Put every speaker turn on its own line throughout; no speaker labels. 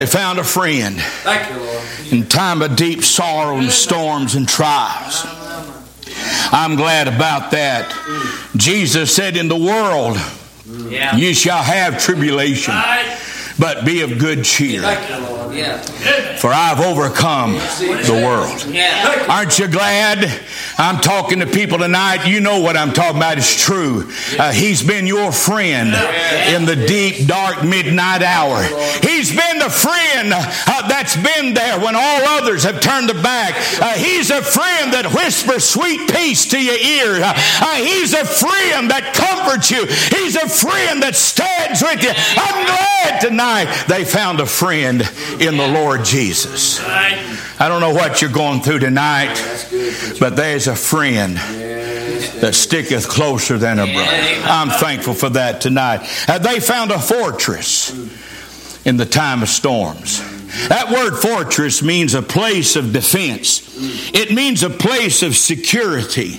They found a friend.
Thank you, Lord.
In time of deep sorrow and storms and trials. I'm glad about that. Jesus said, in the world you shall have tribulation, but be of good cheer.
Thank you, Lord. Yeah.
For I've overcome the world.
Yeah.
Aren't you glad? I'm talking to people tonight. You know what I'm talking about is true. He's been your friend in the deep, dark, midnight hour. He's been the friend that's been there when all others have turned their back. He's a friend that whispers sweet peace to your ear. He's a friend that comforts you. He's a friend that stands with you. I'm glad tonight they found a friend in the Lord Jesus. I don't know what you're going through tonight, but there's a friend that sticketh closer than a brother. I'm thankful for that tonight. They found a fortress in the time of storms. That word fortress means a place of defense. It means a place of security.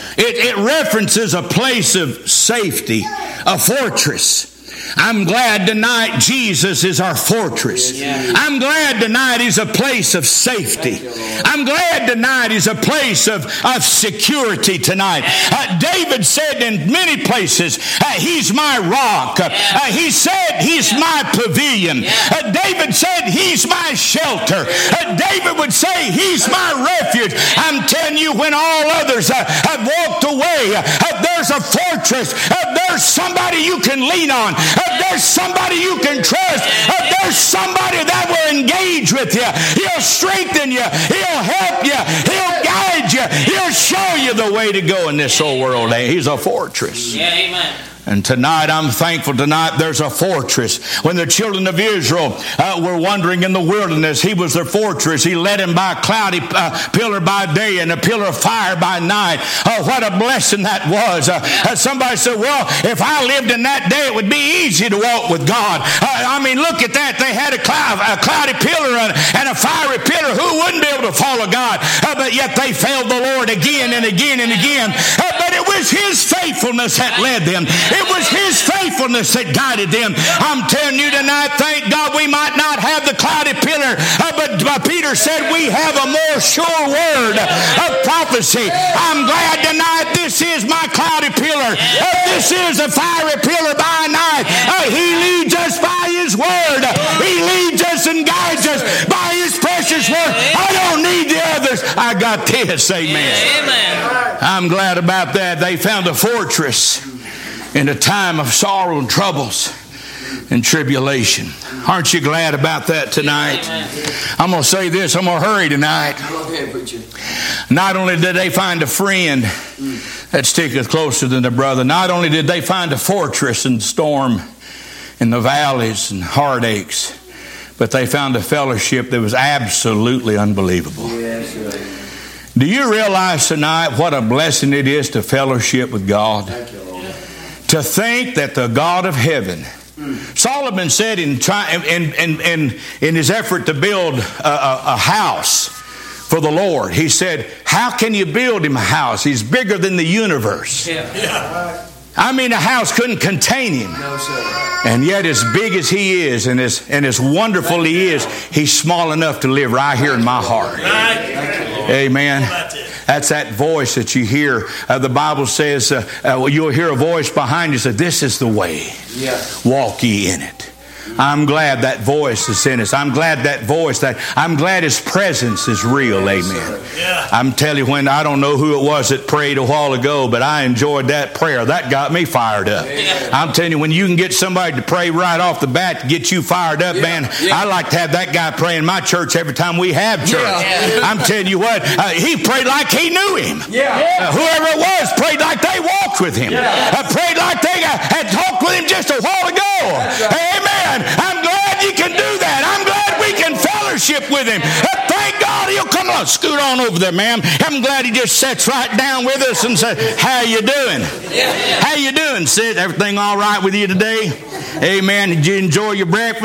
It references a place of safety, a fortress. I'm glad tonight Jesus is our fortress. I'm glad tonight He's a place of safety. I'm glad tonight He's a place of security tonight. David said in many places, He's my rock. He said He's my pavilion. David said He's my shelter. David would say He's my refuge. I'm telling you, when all others have walked away, there's a fortress. There's somebody you can lean on. There's somebody you can trust. There's somebody that will engage with you. He'll strengthen you. He'll help you. He'll guide you. He'll show you the way to go in this old world. He's a fortress.
Yeah, amen.
And tonight, I'm thankful tonight there's a fortress. When the children of Israel were wandering in the wilderness, He was their fortress. He led them by a cloudy pillar by day and a pillar of fire by night. Oh, what a blessing that was. Somebody said, well, if I lived in that day, it would be easy to walk with God. I mean, look at that. They had a cloudy pillar and a fiery pillar. Who wouldn't be able to follow God? But yet they failed the Lord again and again and again. But it was His faithfulness that led them. It was His faithfulness that guided them. I'm telling you tonight, thank God we might not have the cloudy pillar, but Peter said we have a more sure word of prophecy. I'm glad tonight this is my cloudy pillar. This is a fiery pillar by night. He leads us by His word. He leads us and guides us by His precious word. I don't need the others. I got this. Amen. I'm glad about that. They found a fortress in a time of sorrow and troubles and tribulation. Aren't you glad about that tonight? I'm going to say this. I'm going to hurry tonight. Not only did they find a friend that sticketh closer than a brother, not only did they find a fortress in the storm, in the valleys and heartaches, but they found a fellowship that was absolutely unbelievable. Do you realize tonight what a blessing it is to fellowship with God? To think that the God of heaven, Solomon said in his effort to build a house for the Lord, he said, how can you build Him a house? He's bigger than the universe. I mean, a house couldn't contain Him.
No, sir.
And yet as big as He is and as wonderful He is, He's small enough to live right here in my heart. Amen. That's that voice that you hear. The Bible says you'll hear a voice behind you say, this is the way. Walk ye in it. I'm glad that voice is in us. I'm glad I'm glad His presence is real. Amen. I'm telling you, when I don't know who it was that prayed a while ago, but I enjoyed that prayer. That got me fired up. I'm telling you, when you can get somebody to pray right off the bat to get you fired up, man, I like to have that guy pray in my church every time we have church. I'm telling you what, he prayed like he knew Him. Whoever it was prayed like they walked with Him. Prayed like they had talked with Him just a while ago. Amen. I'm glad you can do that. I'm glad we can fellowship with Him. Thank God He'll come on. Scoot on over there, ma'am. I'm glad He just sits right down with us and says, how you doing? How you doing, sis? Everything all right with you today? Amen. Did you enjoy your breakfast?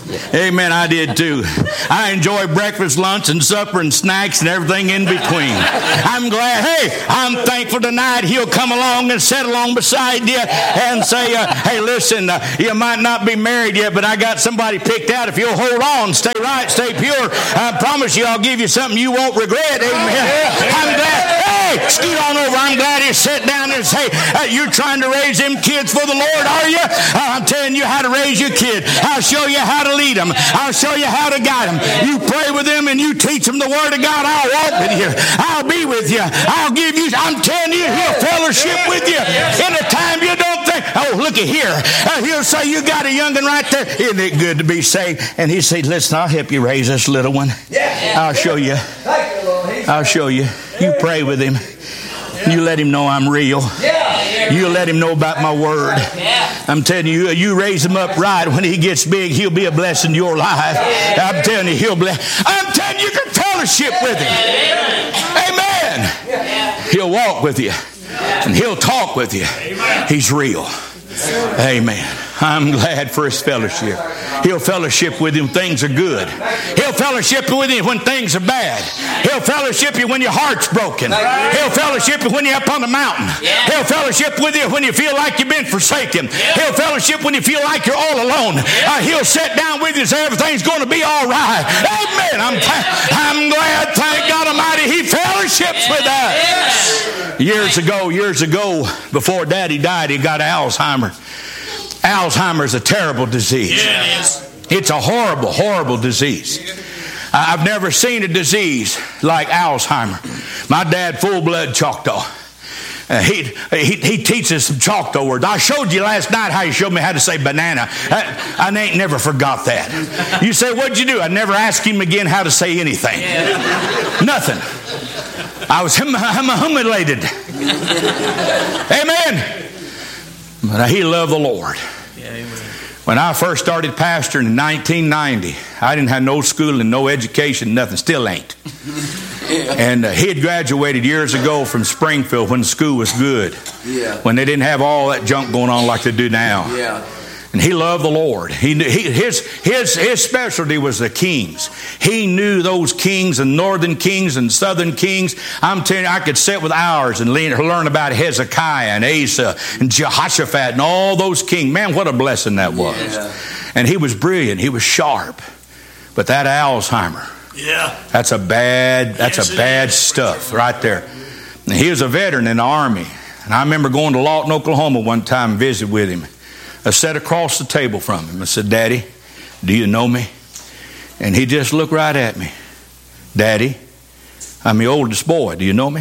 Amen, I did too. I enjoy breakfast, lunch, and supper, and snacks, and everything in between. I'm glad. Hey, I'm thankful tonight He'll come along and sit along beside you and say, hey, listen, you might not be married yet, but I got somebody picked out. If you'll hold on, stay right, stay pure, I promise you I'll give you something you won't regret. Amen. I'm glad. Hey, scoot on over. I'm glad He sat down and say, you're trying to raise them kids for the Lord, are you? I'm telling you how to raise your kid. I'll show you how to lead them. I'll show you how to guide them. You pray with them and you teach them the Word of God. I'll walk with you. I'll be with you. I'll give you. I'm telling you, He'll fellowship with you in a time you don't think. Oh, look at here. He'll say, you got a young'un right there. Isn't it good to be saved? And He said, listen, I'll help you raise this little one. I'll show you. I'll show you. You pray with him. You let him know I'm real. You let him know about my word. I'm telling you, you raise him up right. When he gets big, he'll be a blessing to your life. I'm telling you, he'll bless. I'm telling you, you can fellowship with him. Amen. He'll walk with you. And he'll talk with you. He's real. Amen. I'm glad for His fellowship. He'll fellowship with you when things are good. He'll fellowship with you when things are bad. He'll fellowship you when your heart's broken. He'll fellowship you when you're up on the mountain. He'll fellowship with you when you feel like you've been forsaken. He'll fellowship when you feel like you're all alone. He'll sit down with you and say everything's going to be all right. Amen. I'm glad, thank God Almighty, He fellowships with us. Years ago, before Daddy died, he got Alzheimer's. Alzheimer's is a terrible disease. It's a horrible, horrible disease. I've never seen a disease like Alzheimer. My dad, full-blood Choctaw. He teaches some Choctaw words. I showed you last night how he showed me how to say banana. I ain't never forgot that. You say, what'd you do? I never asked him again how to say anything. Nothing. I was humiliated. Amen. But he loved the Lord. When I first started pastoring in 1990, I didn't have no schooling, no education, nothing. Still ain't. And he had graduated years ago from Springfield when the school was good. When they didn't have all that junk going on like they do now. And he loved the Lord. His specialty was the kings. He knew those kings and northern kings and southern kings. I'm telling you, I could sit with hours and learn about Hezekiah and Asa and Jehoshaphat and all those kings. Man, what a blessing that was. And he was brilliant. He was sharp. But that Alzheimer, that's a bad stuff right there. And he was a veteran in the Army. And I remember going to Lawton, Oklahoma one time and visit with him. I sat across the table from him. I said, Daddy, do you know me? And he just looked right at me. Daddy, I'm the oldest boy. Do you know me?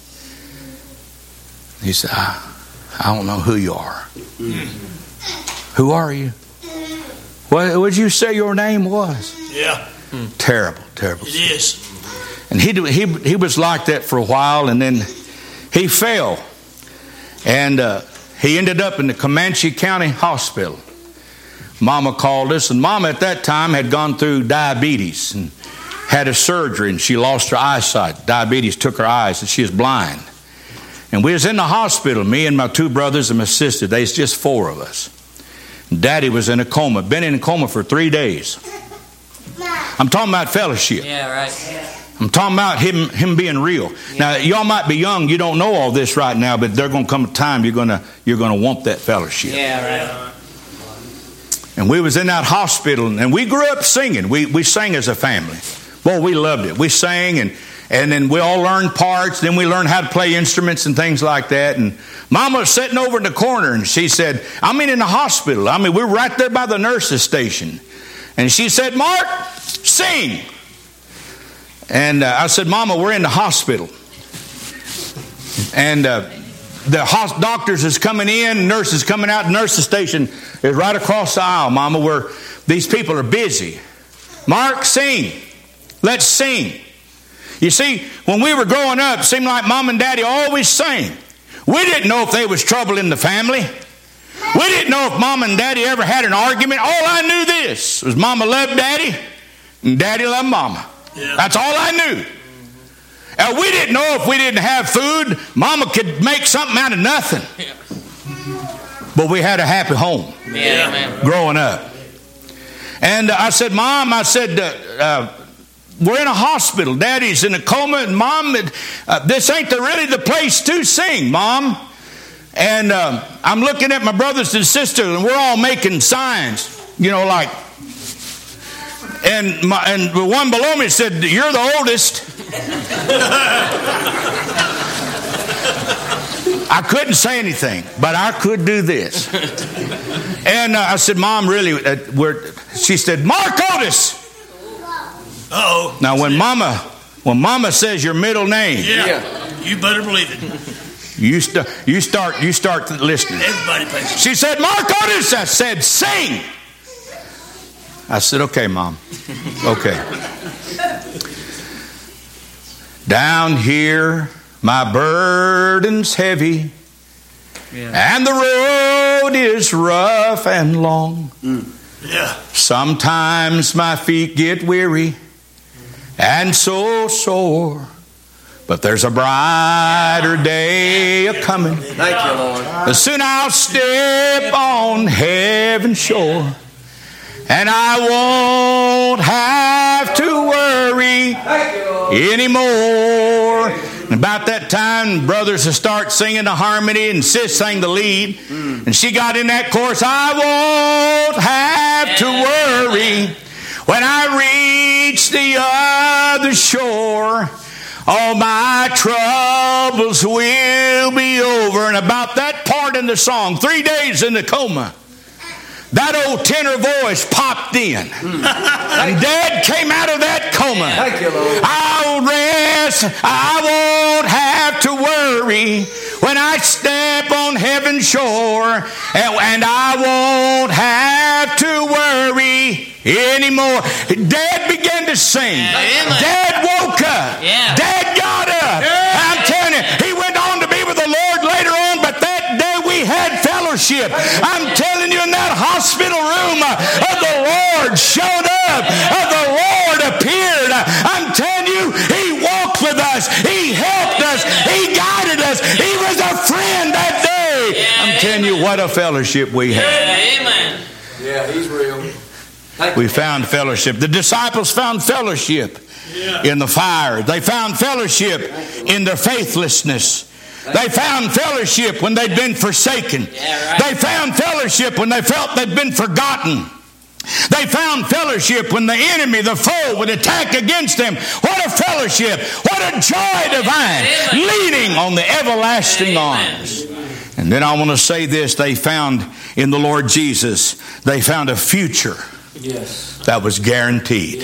He said, I don't know who you are. Who are you? What would you say your name was? Terrible, terrible.
It is.
And he was like that for a while, and then he fell. And he ended up in the Comanche County Hospital. Mama called us, and Mama at that time had gone through diabetes and had a surgery, and she lost her eyesight. Diabetes took her eyes, and she was blind. And we was in the hospital, me and my two brothers and my sister. There's just four of us. Daddy was in a coma, been in a coma for 3 days. I'm talking about fellowship. I'm talking about him being real. Now, y'all might be young, you don't know all this right now, but there's going to come a time you're going to want that fellowship. And we was in that hospital, and we grew up singing. We sang as a family. Boy, we loved it. We sang, and then we all learned parts. Then we learned how to play instruments and things like that. And Mama was sitting over in the corner, and she said, in the hospital. We were right there by the nurse's station. And she said, Mark, sing. And I said, Mama, we're in the hospital. And the doctors is coming in, nurses coming out. The nurse's station is right across the aisle, Mama, where these people are busy. Mark, sing. Let's sing. You see, when we were growing up, it seemed like Mom and Daddy always sang. We didn't know if there was trouble in the family. We didn't know if Mom and Daddy ever had an argument. All I knew this was Mama loved Daddy and Daddy loved Mama. That's all I knew. We didn't know if we didn't have food, Mama could make something out of nothing. But we had a happy home growing up. And I said, Mom, I said, we're in a hospital. Daddy's in a coma. And Mom, this ain't really the place to sing, Mom. And I'm looking at my brothers and sisters, and we're all making signs, like. And the one below me said, you're the oldest. I couldn't say anything, but I could do this. And I said, Mom, really? She said, Mark Otis.
Uh-oh.
Now, when Mama says your middle name,
yeah. You better believe it.
You start listening.
Everybody pays.
She said, Mark Otis. I said, sing. I said, okay, Mom. Okay. Down here, my burden's heavy, and the road is rough and long.
Yeah.
Sometimes my feet get weary and so sore, but there's a brighter day a-coming.
Thank you, Lord.
Soon I'll step on heaven's shore, and I won't have to worry anymore. And about that time, brothers will start singing the harmony, and sis sang the lead. And she got in that chorus, I won't have to worry when I reach the other shore. All my troubles will be over. And about that part in the song, 3 days in the coma, that old tenor voice popped in. And Dad came out of that coma.
Thank you, Lord.
I'll rest. I won't have to worry when I step on heaven's shore. And I won't have to worry anymore. Dad began to sing. Dad woke up. Dad got up. I'm telling you, he went on to be with the Lord later on, but that day we had fellowship. I'm telling you, in that hospital room, the Lord showed up. The Lord appeared. I'm telling you, he walked with us. He helped us. He guided us. He was a friend that day. I'm telling you, what a fellowship we had.
Amen.
Yeah, he's real.
We found fellowship. The disciples found fellowship in the fire. They found fellowship in their faithlessness. They found fellowship when they'd been forsaken. They found fellowship when they felt they'd been forgotten. They found fellowship when the enemy, the foe, would attack against them. What a fellowship. What a joy divine. Leaning on the everlasting arms. And then I want to say this. They found in the Lord Jesus, they found a future that was guaranteed.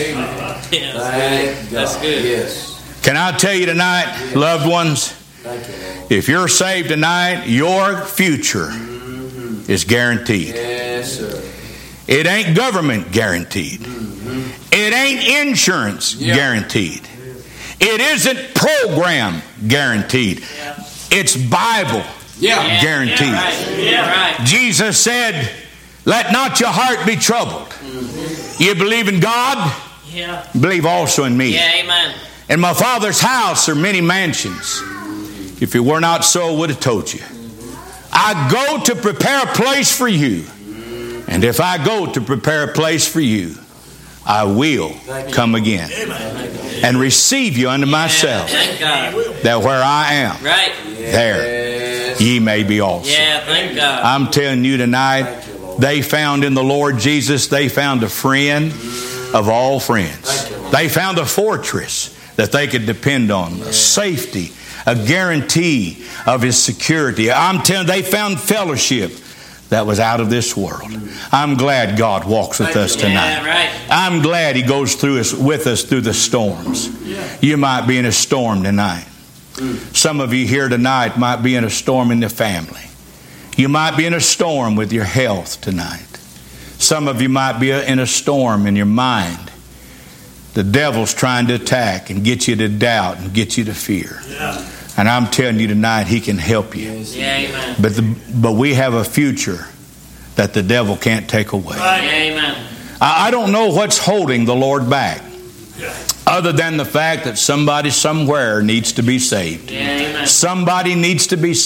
That's good.
Yes.
Can I tell you tonight, loved ones, if you're saved tonight, your future is guaranteed.
Yes, sir.
It ain't government guaranteed. It ain't insurance guaranteed. It isn't program guaranteed. It's Bible guaranteed. Jesus said, let not your heart be troubled. You believe in God? Believe also in me.
Amen.
In my Father's house are many mansions. If it were not so, I would have told you. I go to prepare a place for you. And if I go to prepare a place for you, I will come again and receive you unto myself, that where I am, there ye may be also.
Thank God.
I'm telling you tonight, they found in the Lord Jesus, they found a friend of all friends. They found a fortress that they could depend on, a safety, a guarantee of his security. I'm telling you, they found fellowship that was out of this world. I'm glad God walks with us tonight. I'm glad he goes with us through the storms. You might be in a storm tonight. Some of you here tonight might be in a storm in the family. You might be in a storm with your health tonight. Some of you might be in a storm in your mind. The devil's trying to attack and get you to doubt and get you to fear. And I'm telling you tonight, he can help you.
Amen.
But we have a future that the devil can't take away.
Amen.
I don't know what's holding the Lord back, other than the fact that somebody somewhere needs to be saved.
Amen.
Somebody needs to be saved.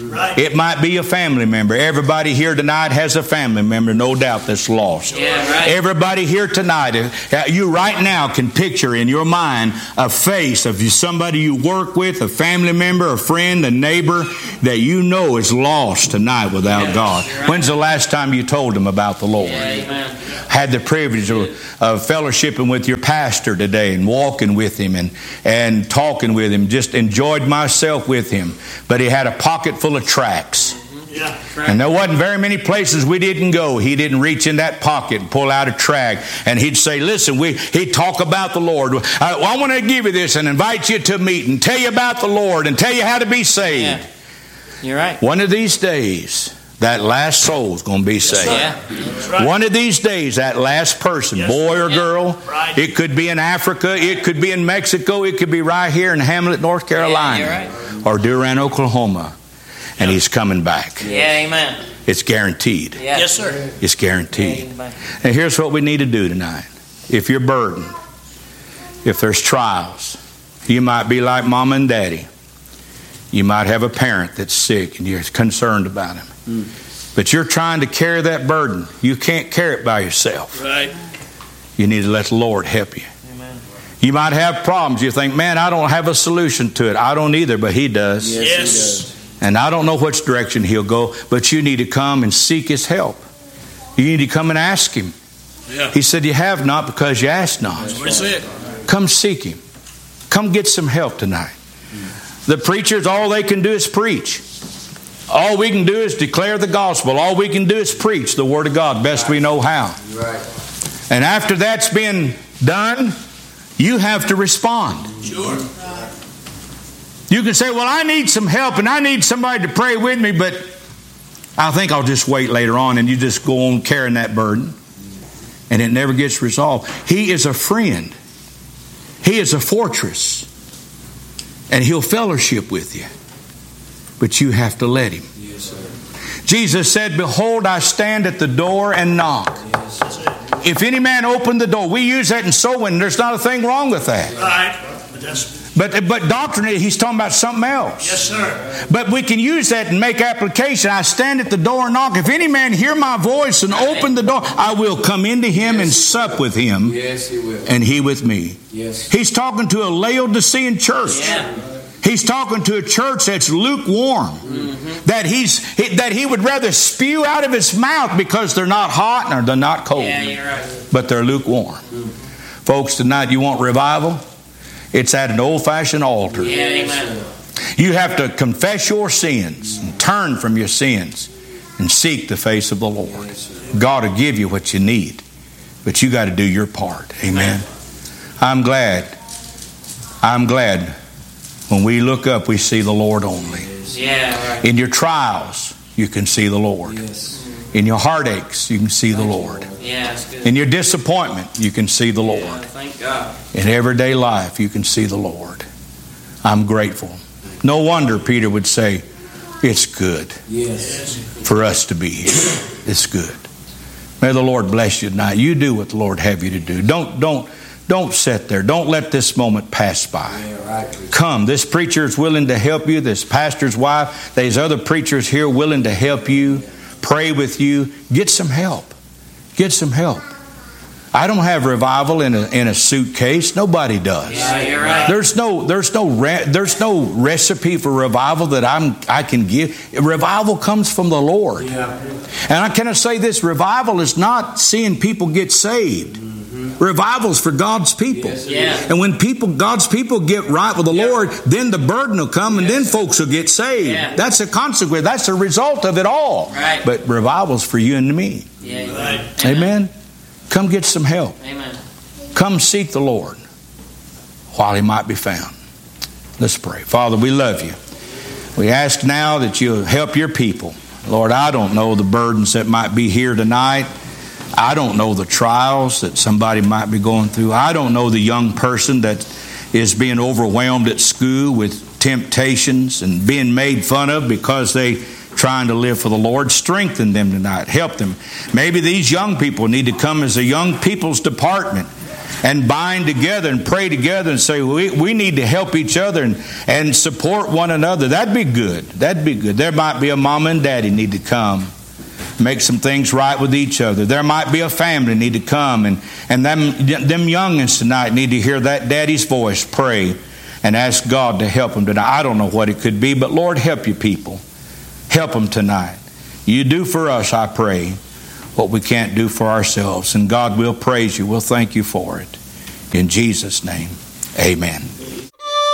Right.
It might be a family member. Everybody here tonight has a family member, no doubt, that's lost.
Yeah, right.
Everybody here tonight, you right now can picture in your mind a face of somebody you work with, a family member, a friend, a neighbor that you know is lost tonight without God.
Right.
When's the last time you told them about the Lord?
Yeah, amen.
Had the privilege of fellowshipping with your pastor today and walking with him and talking with him. Just enjoyed myself with him. But he had a pocket full of tracts.
Yeah.
And there wasn't very many places we didn't go. He didn't reach in that pocket and pull out a tract. And he'd say, listen, he'd talk about the Lord. I want to give you this and invite you to meet and tell you about the Lord and tell you how to be saved.
Yeah. You're right.
One of these days, that last soul is going to be saved.
Yeah.
That's right.
One of these days, that last person,
Yes,
boy or
yeah.
girl,
Right.
it could be in Africa, it could be in Mexico, it could be right here in Hamlet, North Carolina,
Yeah,
or Durant, Oklahoma, and he's coming back.
Yeah, amen.
It's guaranteed.
Yeah.
Yes, sir.
It's guaranteed.
Amen.
And here's what we need to do tonight. If you're burdened, if there's trials, you might be like mama and daddy. You might have a parent that's sick and you're concerned about him. But you're trying to carry that burden. You can't carry it by yourself.
Right.
You need to let the Lord help you.
Amen.
You might have problems. You think, man, I don't have a solution to it. I don't either, but He does.
Yes.
And I don't know which direction He'll go, but you need to come and seek His help. You need to come and ask Him.
Yeah.
He said, you have not because you ask not.
That's what he said.
Come seek Him. Come get some help tonight. The preachers, all they can do is preach. All we can do is declare the gospel. All we can do is preach the Word of God best we know how.
Right.
And after that's been done, you have to respond.
Sure.
You can say, well, I need some help and I need somebody to pray with me, but I think I'll just wait later on, and you just go on carrying that burden and it never gets resolved. He is a friend. He is a fortress. And He'll fellowship with you. But you have to let Him.
Yes, sir.
Jesus said, behold, I stand at the door and knock.
That's it.
If any man open the door, we use that in sowing. There's not a thing wrong with that.
Right. But that's,
But doctrinally, He's talking about something else.
yes, sir.
But we can use that and make application. I stand at the door and knock. If any man hear my voice and open the door, I will come into him and sup with him,
Yes, He will.
and he with me.
Yes.
He's talking to a Laodicean church.
Yeah.
He's talking to a church that's lukewarm. That he would rather spew out of his mouth because they're not hot or they're not cold.
Yeah, you're right.
But they're lukewarm. Folks, tonight you want revival? It's at an old-fashioned altar.
Yeah, amen.
You have to confess your sins and turn from your sins and seek the face of the Lord. God will give you what you need, but you got to do your part. Amen. I'm glad when we look up, we see the Lord only.
Yeah, right.
In your trials, you can see the Lord.
Yes.
In your heartaches, you can see the Lord.
Yeah, that's good.
In your disappointment, you can see the
Yeah,
Lord.
thank God.
In everyday life, you can see the Lord. I'm grateful. No wonder Peter would say, it's good
Yes.
for us to be here. It's good. May the Lord bless you tonight. You do what the Lord have you to do. Don't sit there. Don't let this moment pass by.
Yeah, right.
Come. This preacher is willing to help you. This pastor's wife. There's other preachers here willing to help you, pray with you. Get some help. Get some help. I don't have revival in a suitcase. Nobody does.
Yeah, you're right.
There's no recipe for revival that I can give. Revival comes from the Lord.
Yeah.
And I cannot say this: revival is not seeing people get saved. Revival's for God's people.
Yeah.
And when God's people get right with the Lord, then the burden will come and then folks will get saved.
Yeah.
That's a consequence. That's a result of it all.
Right.
But revival's for you and me.
Yeah, you're
Right.
right.
Amen. Come get some help.
Amen.
Come seek the Lord while He might be found. Let's pray. Father, we love you. We ask now that you'll help your people. Lord, I don't know the burdens that might be here tonight. I don't know the trials that somebody might be going through. I don't know the young person that is being overwhelmed at school with temptations and being made fun of because they trying to live for the Lord. Strengthen them tonight. Help them. Maybe these young people need to come as a young people's department and bind together and pray together and say, we need to help each other and support one another. That'd be good. That'd be good. There might be a mama and daddy need to come, make some things right with each other. There might be a family need to come, and them youngins tonight need to hear that daddy's voice, pray and ask God to help them tonight. I don't know what it could be, but Lord, help your people. Help them tonight. You do for us, I pray, what we can't do for ourselves. And God, we'll praise you. We'll thank you for it. In Jesus' name, amen.